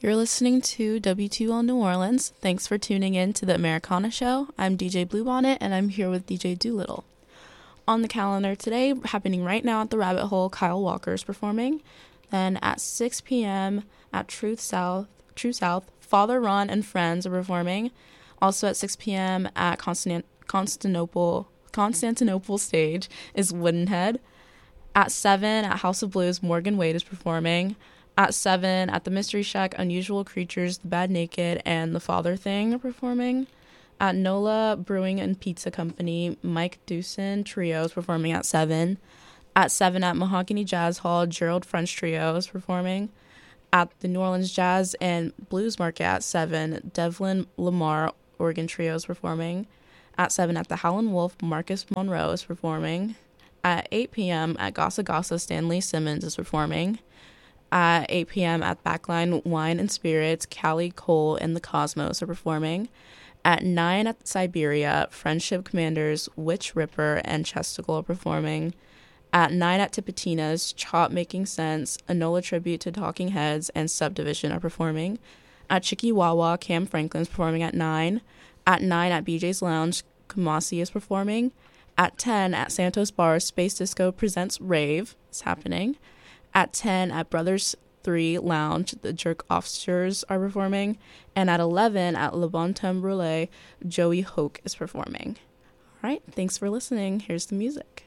You're listening to W2L New Orleans. Thanks for tuning in to the Americana Show. I'm DJ Bluebonnet, and I'm here with DJ Doolittle. On the calendar today, happening right now at the Rabbit Hole, Kyle Walker is performing. Then at 6 p.m. at True South, Father Ron and Friends are performing. Also at 6 p.m. at Constantinople Stage is Woodenhead. At 7 at House of Blues, Morgan Wade is performing. At 7 at the Mystery Shack, Unusual Creatures, The Bad Naked, and The Father Thing are performing. At NOLA Brewing and Pizza Company, Mike Dewson Trio is performing at 7. At 7 at Mahogany Jazz Hall, Gerald French Trio is performing. At the New Orleans Jazz and Blues Market at 7, Devlin Lamar Organ Trio is performing. At 7 at the Howlin' Wolf, Marcus Monroe is performing. At 8 p.m. at Gossa Gossa, Stanley Simmons is performing. At 8 p.m. at Backline Wine and Spirits, Callie Cole and the Cosmos are performing. At 9 at Siberia, Friendship Commanders, Witch Ripper, and Chesticle are performing. At 9 at Tipitina's, Chop Making Sense, Enola Tribute to Talking Heads, and Subdivision are performing. At Chicky Wawa, Cam Franklin's performing at 9. At 9 at BJ's Lounge, Kamasi is performing. At 10 at Santos Bar, Space Disco Presents Rave is happening. At 10 at Brothers 3 Lounge, the Jerk Offsters are performing. And at 11 at Le Bon Temps Brûlé, Joey Hoke is performing. All right, thanks for listening. Here's the music.